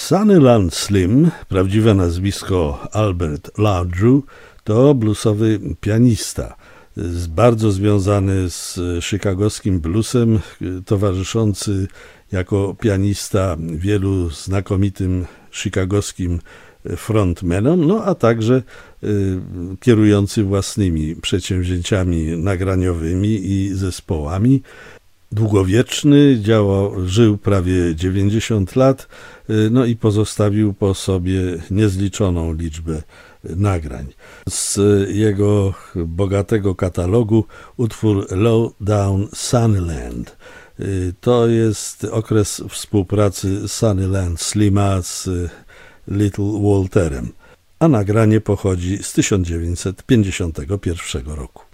Sunnyland Slim, prawdziwe nazwisko Albert Landru, to bluesowy pianista, bardzo związany z chicagowskim bluesem, towarzyszący jako pianista wielu znakomitym chicagowskim frontmanom, no a także kierujący własnymi przedsięwzięciami nagraniowymi i zespołami. Długowieczny, żył prawie 90 lat, no i pozostawił po sobie niezliczoną liczbę nagrań. Z jego bogatego katalogu utwór Low Down Sunnyland. To jest okres współpracy Sunnyland Slima z Little Walterem, a nagranie pochodzi z 1951 roku.